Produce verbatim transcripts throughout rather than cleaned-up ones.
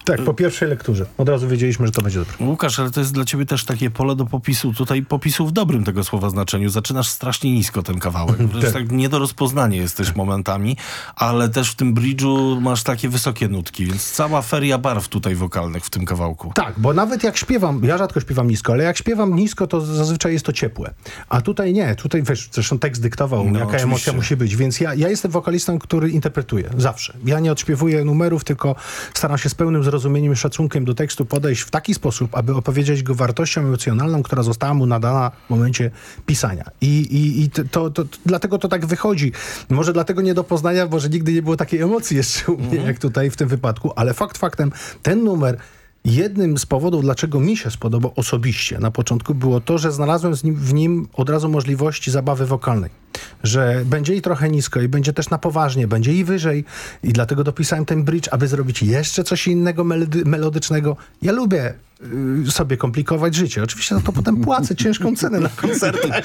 Tak, po pierwszej lekturze. Od razu wiedzieliśmy, że to będzie dobre. Łukasz, ale to jest dla ciebie też takie pole do popisu. Tutaj popisu w dobrym tego słowa znaczeniu. Zaczynasz strasznie nisko ten kawałek. Wręcz tak nie do rozpoznania jesteś momentami, ale też w tym bridge'u masz takie wysokie nutki, więc cała feria barw tutaj wokalnych w tym kawałku. Tak, bo nawet jak śpiewam, ja rzadko śpiewam nisko, ale jak śpiewam nisko, to zazwyczaj jest to ciepłe. A tutaj nie, tutaj wiesz, zresztą tekst dyktował, No, jaka oczywiście. emocja musi być, więc ja, ja jestem wokalistą, który interpretuje, zawsze. Ja nie odśpiewuję numerów, tylko staram się z pełnym zrozumieniem i szacunkiem do tekstu podejść w taki sposób, aby opowiedzieć go wartością emocjonalną, która została mu nadana w momencie pisania. I, i, i to, to, to, dlatego to tak wychodzi. Może dlatego nie do poznania, bo że nigdy nie było takiej emocji jeszcze u mnie, mhm. jak tutaj w tym wypadku, ale fakt faktem, ten numer jednym z powodów, dlaczego mi się spodobał osobiście na początku, było to, że znalazłem z nim, w nim od razu możliwości zabawy wokalnej. Że będzie i trochę nisko, i będzie też na poważnie, będzie i wyżej. I dlatego dopisałem ten bridge, aby zrobić jeszcze coś innego melody- melodycznego. Ja lubię y, sobie komplikować życie. Oczywiście za to potem płacę ciężką cenę na koncertach.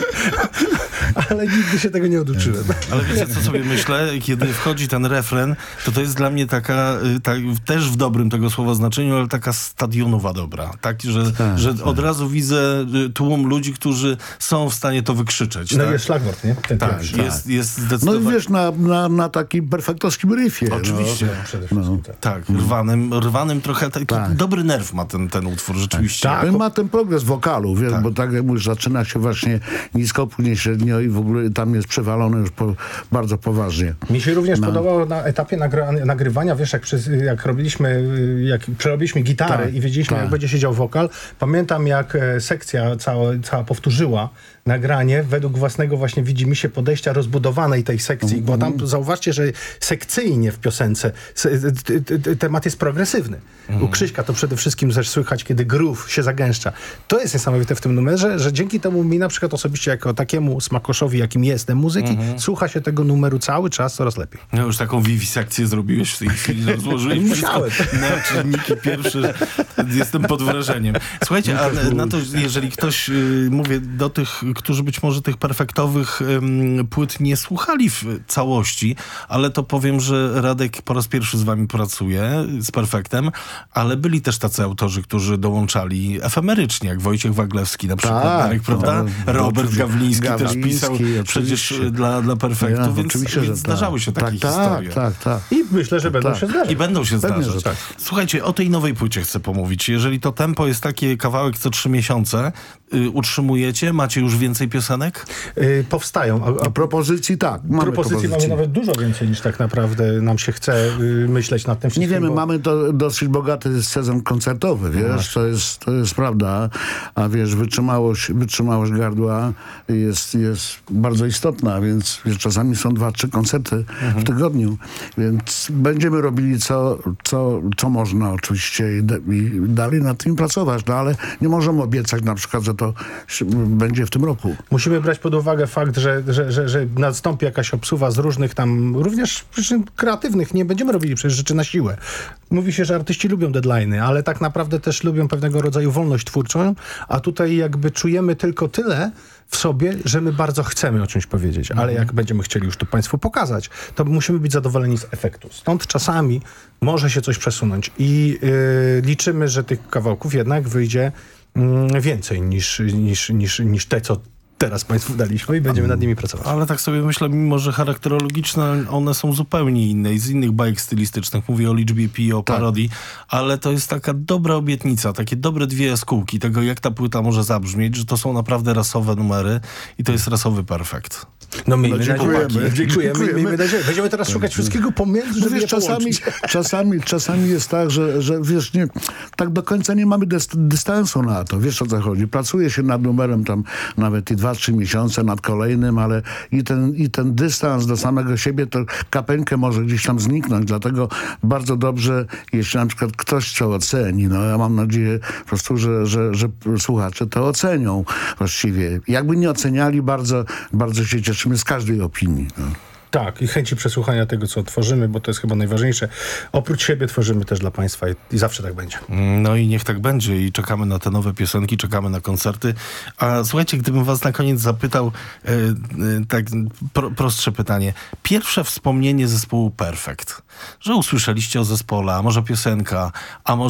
Ale nigdy się tego nie oduczyłem. Ale wiecie, co sobie myślę? Kiedy wchodzi ten refren, to to jest dla mnie taka, y, tak, też w dobrym tego słowa znaczeniu, ale taka stadionowa dobra. Tak, że, tak, że tak. od razu widzę y, tłum ludzi, którzy są w stanie to wykrzyczeć. No tak? jest szlagwort, nie? Ten Tak, pierwszy. jest, jest No zdecydowanie... i wiesz, na, na, na takim perfektowskim riffie. Oczywiście. No. Przede wszystkim, tak. Tak, rwanym, rwanym trochę, taki Tak. dobry nerw ma ten, ten utwór, rzeczywiście. Tak. On ma ten progres wokalu, wiesz, Tak. bo tak jak mówisz, zaczyna się właśnie nisko, później średnio i w ogóle tam jest przewalone już po, bardzo poważnie. Mi się również No. podobało na etapie nagry- nagrywania, wiesz, jak, przez, jak robiliśmy, jak przerobiliśmy gitarę Tak, i wiedzieliśmy, tak. jak będzie siedział wokal. Pamiętam, jak e, sekcja cała, cała powtórzyła nagranie według własnego właśnie widzimisię podejścia rozbudowanej tej sekcji, bo tam zauważcie, że sekcyjnie w piosence se, t, t, t, temat jest progresywny. U Krzyśka to przede wszystkim też słychać, kiedy groove się zagęszcza. To jest niesamowite w tym numerze, że dzięki temu mi na przykład osobiście jako takiemu smakoszowi, jakim jestem muzyki, słucha się tego numeru cały czas coraz lepiej. No już taką wiwisekcję zrobiłeś w tej chwili, rozłożyłeś wszystko na czynniki pierwsze. Jestem pod wrażeniem. Słuchajcie, a na to, jeżeli ktoś, y, mówię do tych, którzy być może tych perfektowych ym, płyt nie słuchali w całości, ale to powiem, że Radek po raz pierwszy z wami pracuje, z Perfektem, ale byli też tacy autorzy, którzy dołączali efemerycznie, jak Wojciech Waglewski na przykład, Tak, Darek, prawda? to- Robert oczywiście. Gawliński, Gawliński, też pisał przecież oczywiście. dla, dla Perfektu, Ja, więc, oczywiście, więc że zdarzały tak. się takie tak, historie. Tak, tak, tak. I myślę, że będą tak. się zdarzać. I będą się Pewnie, zdarzać. że tak. Słuchajcie, o tej nowej płycie chcę pomówić. Jeżeli to tempo jest takie kawałek co trzy miesiące, y, utrzymujecie? Macie już więcej piosenek? Y, powstają. A, a Propozycji tak, mamy propozycji mamy propozycji. nawet dużo więcej niż tak naprawdę nam się chce y, myśleć nad tym Nie wszystkim. wiemy, bo... mamy to dosyć bogaty sezon koncertowy, wiesz, to jest, to jest prawda, a wiesz, wytrzymałość, wytrzymałość gardła jest, jest bardzo istotna, więc wiesz, czasami są dwa, trzy koncerty Mhm. w tygodniu, więc będziemy robili co, co, co można oczywiście i, da, i dalej nad tym pracować, no ale nie możemy obiecać na przykład, że to się, będzie w tym roku. Musimy brać pod uwagę fakt, że, że, że, że nastąpi jakaś obsuwa z różnych tam, również przyczyn kreatywnych. Nie będziemy robili przecież rzeczy na siłę. Mówi się, że artyści lubią deadline'y, ale tak naprawdę też lubią pewnego rodzaju wolność twórczą, a tutaj jakby czujemy tylko tyle w sobie, że my bardzo chcemy o czymś powiedzieć, ale jak będziemy chcieli już to państwu pokazać, to musimy być zadowoleni z efektu. Stąd czasami może się coś przesunąć i yy, liczymy, że tych kawałków jednak wyjdzie yy, więcej niż, niż, niż, niż te, co teraz państwu daliśmy i będziemy nad nimi pracować. Ale tak sobie myślę, mimo że charakterologiczne one są zupełnie inne i z innych bajek stylistycznych. Mówię o liczbie pi, o parodii, ale to jest taka dobra obietnica, takie dobre dwie jaskółki tego, jak ta płyta może zabrzmieć, że to są naprawdę rasowe numery i to jest rasowy perfekt. No miejmy No, nadzieję. dziękujemy. Dziękujemy. Dziękujemy. Miejmy nadzieję. Będziemy teraz szukać wszystkiego pomiędzy, żeby Wiesz, je czasami, połączyć. czasami, czasami jest tak, że, że wiesz, nie, tak do końca nie mamy dys, dystansu na to. Wiesz, o co chodzi. Pracuje się nad numerem tam nawet i dwa, trzy miesiące, nad kolejnym, ale i ten, i ten dystans do samego siebie, to kapeńkę może gdzieś tam zniknąć. Dlatego bardzo dobrze, jeśli na przykład ktoś co oceni, no ja mam nadzieję po prostu, że, że, że słuchacze to ocenią właściwie. Jakby nie oceniali, bardzo, bardzo się cieszymy z każdej opinii. No. Tak, i chęci przesłuchania tego, co tworzymy, bo to jest chyba najważniejsze. Oprócz siebie tworzymy też dla państwa i, i zawsze tak będzie. No i niech tak będzie i czekamy na te nowe piosenki, czekamy na koncerty. A słuchajcie, gdybym was na koniec zapytał, e, e, tak pro, prostsze pytanie. Pierwsze wspomnienie zespołu Perfekt, że usłyszeliście o zespole, a może piosenka, a może